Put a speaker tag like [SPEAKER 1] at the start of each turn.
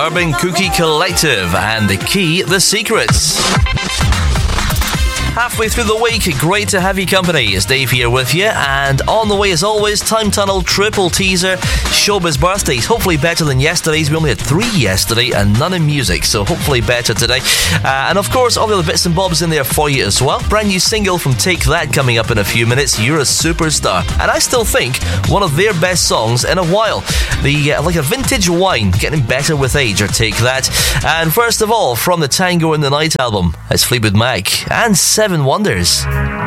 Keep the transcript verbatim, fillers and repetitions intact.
[SPEAKER 1] Urban Cookie Collective and The Key, The Secrets. Halfway through the week, great to have you company. It's Dave here with you, and on the way as always, Time Tunnel triple teaser, Showbiz birthdays, hopefully better than yesterday's. We only had three yesterday and none in music, so hopefully better today. Uh, and of course, all the other bits and bobs in there for you as well. Brand new single from Take That coming up in a few minutes, You're a Superstar. And I still think one of their best songs in a while. The uh, like a vintage wine, getting better with age, or Take That. And first of all, from the Tango in the Night album, it's Fleetwood Mac and Seven Wonders.